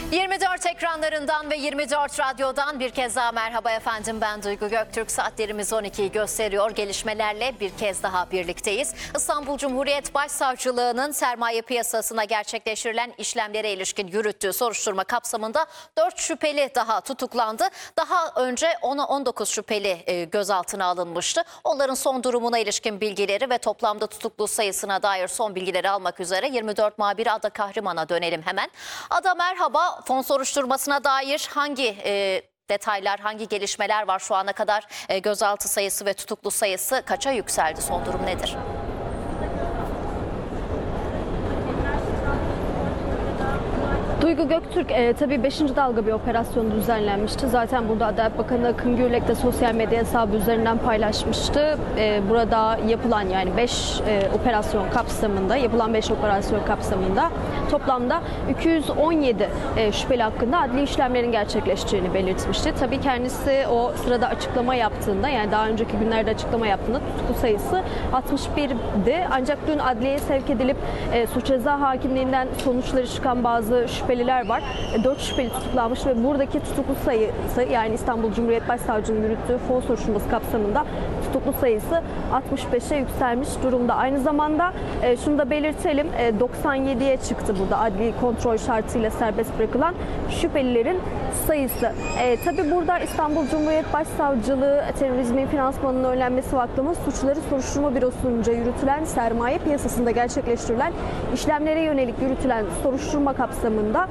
24 ekranlarından ve 24 radyodan bir kez daha merhaba efendim, ben Duygu Göktürk. Saatlerimiz 12'yi gösteriyor. Gelişmelerle bir kez daha birlikteyiz. İstanbul Cumhuriyet Başsavcılığı'nın sermaye piyasasına gerçekleştirilen işlemlere ilişkin yürüttüğü soruşturma kapsamında 4 şüpheli daha tutuklandı. Daha önce 19 şüpheli gözaltına alınmıştı. Onların son durumuna ilişkin bilgileri ve toplamda tutuklu sayısına dair son bilgileri almak üzere 24 muhabiri Ada Kahraman'a dönelim hemen. Ada merhaba. Fon soruşturmasına dair hangi detaylar, hangi gelişmeler var şu ana kadar? Gözaltı sayısı ve tutuklu sayısı kaça yükseldi? Son durum nedir? Duygu Göktürk, tabii 5. dalga bir operasyon düzenlenmişti. Zaten burada Adalet Bakanı Akın Gürlek de sosyal medya hesabı üzerinden paylaşmıştı. Burada yapılan yani 5 operasyon kapsamında, toplamda 217 şüpheli hakkında adli işlemlerin gerçekleşeceğini belirtmişti. Tabii kendisi o sırada açıklama yaptığında, yani daha önceki günlerde açıklama yaptığında tutuklu sayısı 61'di. Ancak dün adliyeye sevk edilip suç ceza hakimliğinden sonuçları çıkan bazı şüpheliler var. 4 şüpheli tutuklanmış ve buradaki tutuklu sayısı, yani İstanbul Cumhuriyet Başsavcılığı'nın yürüttüğü fon soruşturması kapsamında tutuklu sayısı 65'e yükselmiş durumda. Aynı zamanda şunu da belirtelim, 97'ye çıktı burada adli kontrol şartıyla serbest bırakılan şüphelilerin sayısı. Tabii burada İstanbul Cumhuriyet Başsavcılığı terörizmin finansmanının önlenmesi vakfının suçları soruşturma bürosunca yürütülen sermaye piyasasında gerçekleştirilen işlemlere yönelik yürütülen soruşturma kapsamında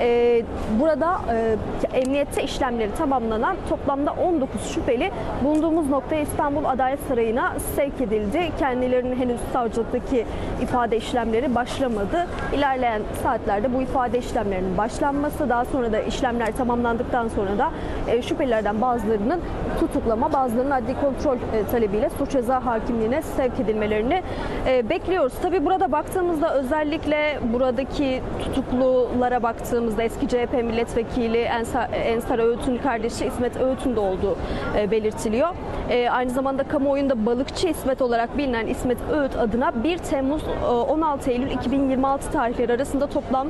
burada emniyette işlemleri tamamlanan toplamda 19 şüpheli bulunduğumuz noktaya İstanbul Adalet Sarayı'na sevk edildi. Kendilerinin henüz savcılıktaki ifade işlemleri başlamadı. İlerleyen saatlerde bu ifade işlemlerinin başlanması, daha sonra da işlemler tamamlandıktan sonra da şüphelilerden bazılarının tutuklama, bazılarının adli kontrol talebiyle suç ceza hakimliğine sevk edilmelerini bekliyoruz. Tabii burada baktığımızda, özellikle buradaki tutuklulara baktığımızda eski CHP milletvekili Ensar Öğüt'ün kardeşi İsmet Öğüt'ün de olduğu belirtiliyor. Aynı zamanda kamuoyunda balıkçı İsmet olarak bilinen İsmet Öğüt adına 1 Temmuz 16 Eylül 2026 tarihleri arasında toplam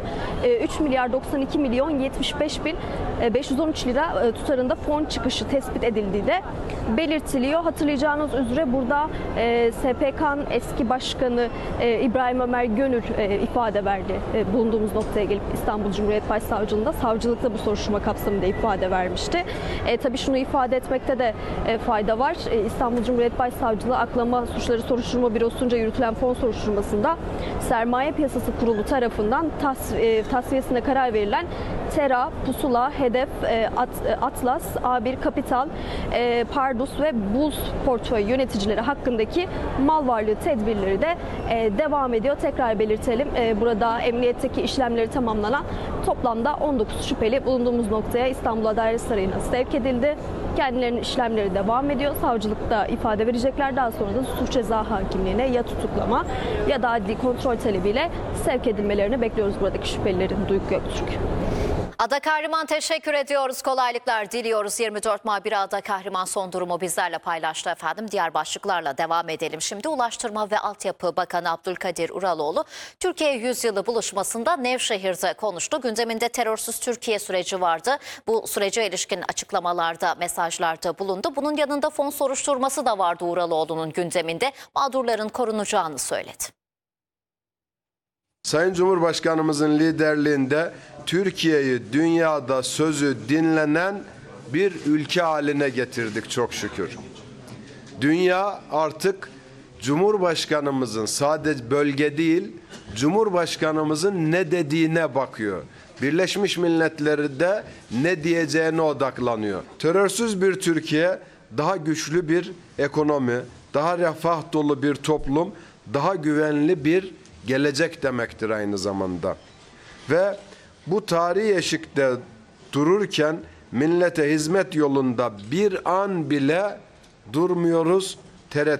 3 milyar 92 milyon 75 bin 513 lira tutarında fon çıkışı tespit edildiği de belirtiliyor. Hatırlayacağınız üzere burada SPK'nın eski başkanı İbrahim Ömer Gönül ifade verdi. Bulunduğumuz noktaya gelip İstanbul Cumhuriyet Başsavcılığı'nda, savcılıkta bu soruşturma kapsamında ifade vermişti. Tabii şunu ifade etmekte de fayda var. İstanbul Cumhuriyet Başsavcılığı Aklama Suçları Soruşturma Bürosu'nca yürütülen fon soruşturmasında Sermaye Piyasası Kurulu tarafından tasfiyesine karar verilen Tera, Pusula, Hedef, Atlas, A1 Kapital, Pardus ve Bulls portföy yöneticileri hakkındaki mal varlığı tedbirleri de devam ediyor. Tekrar belirtelim. Burada emniyetteki işlemleri tamamlanan toplamda 19 şüpheli bulunduğumuz noktaya İstanbul Adalet Sarayı'na sevk edildi. Kendilerinin işlemleri devam ediyor. Savcılıkta ifade verecekler. Daha sonra da suç ceza hakimliğine ya tutuklama ya da adli kontrol talebiyle sevk edilmelerini bekliyoruz buradaki şüphelilerin. Duygu Göktürk. Ada Kahraman, teşekkür ediyoruz. Kolaylıklar diliyoruz. 24 muhabiri Ada Kahraman son durumu bizlerle paylaştı efendim. Diğer başlıklarla devam edelim. Şimdi Ulaştırma ve Altyapı Bakanı Abdülkadir Uraloğlu Türkiye Yüzyılı buluşmasında Nevşehir'de konuştu. Gündeminde terörsüz Türkiye süreci vardı. Bu sürece ilişkin açıklamalarda, mesajlarda bulundu. Bunun yanında fon soruşturması da vardı Uraloğlu'nun gündeminde. Mağdurların korunacağını söyledi. Sayın Cumhurbaşkanımızın liderliğinde Türkiye'yi dünyada sözü dinlenen bir ülke haline getirdik çok şükür. Dünya artık Cumhurbaşkanımızın sadece bölge değil, Cumhurbaşkanımızın ne dediğine bakıyor. Birleşmiş Milletler'de ne diyeceğine odaklanıyor. Terörsüz bir Türkiye, daha güçlü bir ekonomi, daha refah dolu bir toplum, daha güvenli bir gelecek demektir aynı zamanda. Ve bu tarihi eşikte dururken millete hizmet yolunda bir an bile durmuyoruz.